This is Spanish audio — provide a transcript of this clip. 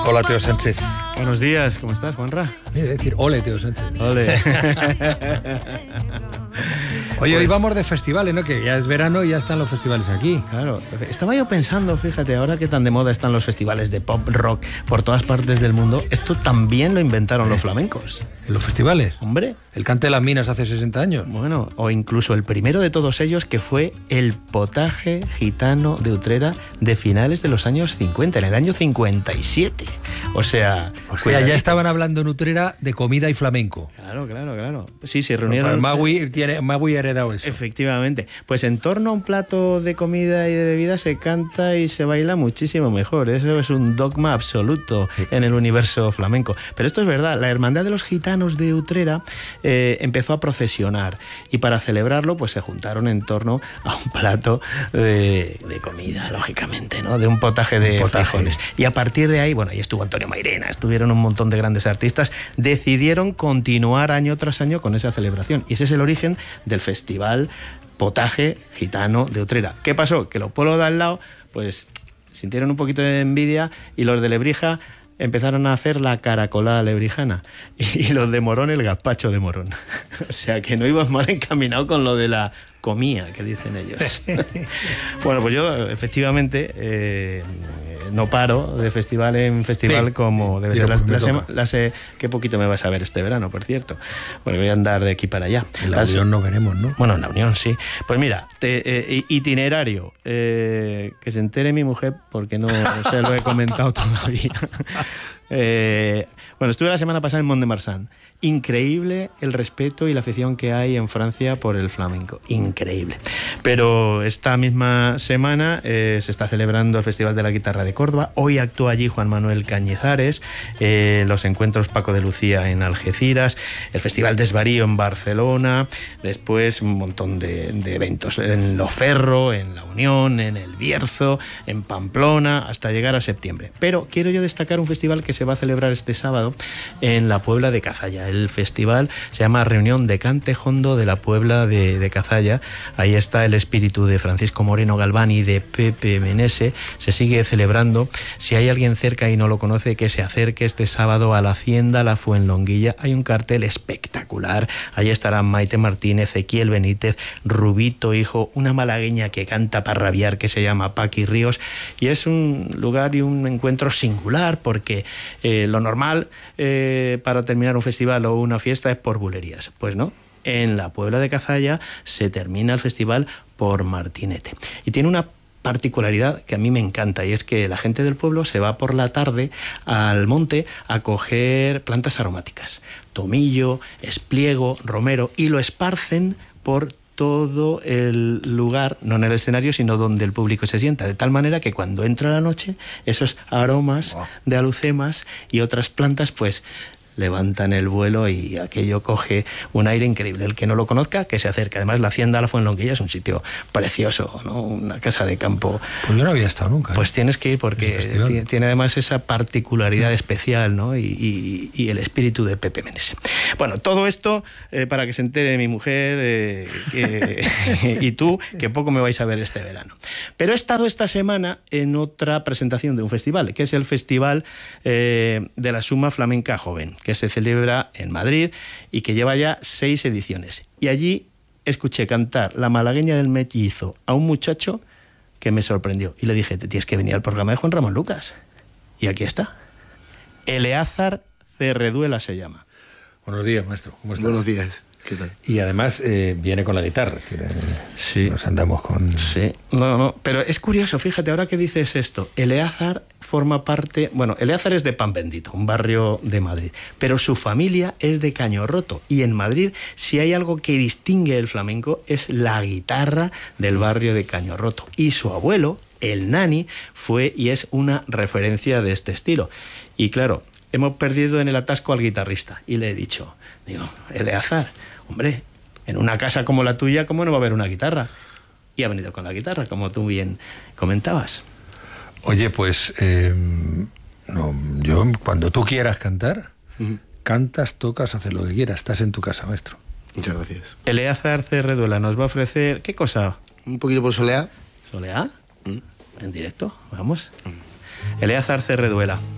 Hola, Teo Sánchez. Buenos días, ¿cómo estás, Juanra? Voy a decir, ole, Teo Sánchez. Ole. Oye, hoy vamos de festivales, ¿no? Que ya es verano y ya están los festivales aquí. Claro, estaba yo pensando, fíjate, ahora que tan de moda están los festivales de pop rock por todas partes del mundo, esto también lo inventaron los flamencos. ¿En los festivales? Hombre. El Cante de las Minas hace 60 años. Bueno, o incluso el primero de todos ellos, que fue el Potaje Gitano de Utrera de finales de los años 50, en el año 57. O sea, ya estaban hablando en Utrera de comida y flamenco. Claro. Sí, se reunieron. Magui ha heredado eso. Efectivamente. Pues en torno a un plato de comida y de bebida se canta y se baila muchísimo mejor. Eso es un dogma absoluto en el universo flamenco. Pero esto es verdad. La Hermandad de los Gitanos de Utrera empezó a procesionar y para celebrarlo pues se juntaron en torno a un plato de comida, lógicamente, ¿no? De un potaje de frijoles. Y a partir de ahí, bueno, ahí estuvo Antonio Mairena, estuvieron un montón de grandes artistas, decidieron continuar año tras año con esa celebración. Y ese es el origen del Festival Potaje Gitano de Utrera. ¿Qué pasó? Que los pueblos de al lado pues sintieron un poquito de envidia y los de Lebrija empezaron a hacer la caracolada lebrijana y los de Morón el gazpacho de Morón. O sea que no ibas mal encaminado con lo de la comida, que dicen ellos. Bueno, pues yo efectivamente no paro de festival en festival, como debe ser. Qué poquito me vas a ver este verano, por cierto. Bueno, voy a andar de aquí para allá. En la Unión no veremos, ¿no? Bueno, en la Unión sí. Pues mira, itinerario, que se entere mi mujer porque no se lo he comentado todavía. Bueno, estuve la semana pasada en Mont-de-Marsan. Increíble el respeto y la afición que hay en Francia por el flamenco. Increíble. Pero esta misma semana se está celebrando el Festival de la Guitarra de Córdoba. Hoy actúa allí Juan Manuel Cañizares, los encuentros Paco de Lucía en Algeciras, el Festival Desvarío en Barcelona, después un montón de eventos en Loferro, en La Unión, en El Bierzo, en Pamplona, hasta llegar a septiembre. Pero quiero yo destacar un festival que se va a celebrar este sábado en la Puebla de Cazalla. El festival se llama Reunión de Cante Jondo de la Puebla de Cazalla. Ahí está el espíritu de Francisco Moreno Galván y de Pepe Menese. Se sigue celebrando. Si hay alguien cerca y no lo conoce, que se acerque este sábado a la Hacienda La Fuenlonguilla. Hay un cartel espectacular. Allí estarán Maite Martínez, Ezequiel Benítez, Rubito Hijo, una malagueña que canta para rabiar que se llama Paqui Ríos. Y es un lugar y un encuentro singular porque lo normal para terminar un festival o una fiesta es por bulerías. Pues no, en la Puebla de Cazalla se termina el festival por martinete. Y tiene una particularidad que a mí me encanta, y es que la gente del pueblo se va por la tarde al monte a coger plantas aromáticas, tomillo, espliego, romero, y lo esparcen por todo el lugar, no en el escenario, sino donde el público se sienta, de tal manera que cuando entra la noche, esos aromas de alucemas y otras plantas, pues levantan el vuelo y aquello coge un aire increíble. El que no lo conozca, que se acerque. Además, la Hacienda La Fuenlonguilla es un sitio precioso, ¿no? Una casa de campo. Pues yo no había estado nunca. Pues tienes que ir porque tiene además esa particularidad especial, ¿no? Y el espíritu de Pepe Menese. Bueno, todo esto para que se entere mi mujer y tú, que poco me vais a ver este verano. Pero he estado esta semana en otra presentación de un festival, que es el Festival de la Suma Flamenca Joven, que se celebra en Madrid y que lleva ya 6 ediciones. Y allí escuché cantar la malagueña del mellizo a un muchacho que me sorprendió. Y le dije, te tienes que venir al programa de Juan Ramón Lucas. Y aquí está. Eleazar Cerreduela se llama. Buenos días, maestro. ¿Cómo estás? Buenos días. ¿Qué tal? Y además viene con la guitarra. Sí. Nos andamos con... Sí. No. Pero es curioso, fíjate, ahora que dices esto. Eleazar forma parte... Bueno, Eleazar es de Pan Bendito, un barrio de Madrid. Pero su familia es de Cañorroto. Y en Madrid, si hay algo que distingue el flamenco, es la guitarra del barrio de Cañorroto. Y su abuelo, el Nani, fue y es una referencia de este estilo. Y claro, hemos perdido en el atasco al guitarrista. Y le he dicho, Eleazar, hombre, en una casa como la tuya, ¿cómo no va a haber una guitarra? Y ha venido con la guitarra, como tú bien comentabas. Oye, pues yo cuando tú quieras cantar, cantas, tocas, haces lo que quieras. Estás en tu casa, maestro. Muchas gracias. Eleazar Cerreduela nos va a ofrecer... ¿Qué cosa? Un poquito por Soleá. ¿Soleá? En directo, vamos. Eleazar Cerreduela.